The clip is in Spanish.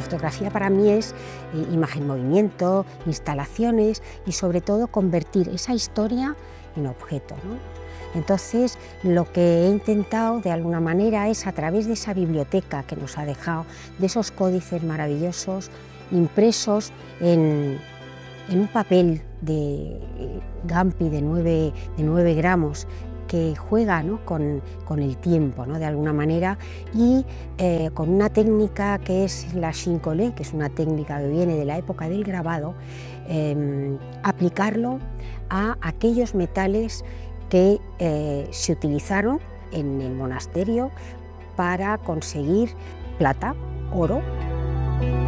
fotografía para mí es imagen-movimiento, instalaciones y sobre todo convertir esa historia en objeto, ¿no? Entonces, lo que he intentado de alguna manera es, a través de esa biblioteca que nos ha dejado, de esos códices maravillosos impresos en un papel de Gampi de 9 gramos, que juega, ¿no?, con el tiempo, ¿no?, de alguna manera, y con una técnica que es la chincolé, que es una técnica que viene de la época del grabado, aplicarlo a aquellos metales que se utilizaron en el monasterio para conseguir plata, oro.